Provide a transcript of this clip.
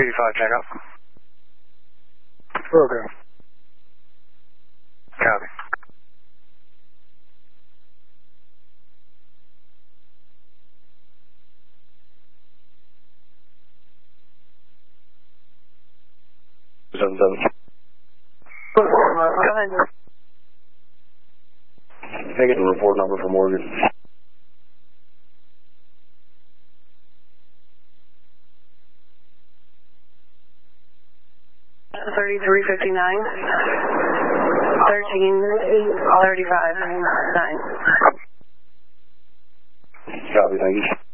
285, check out. Okay. Copy. Go ahead. Can I get the report number for Morgan? 3359, 1335, 9. Copy, thank you.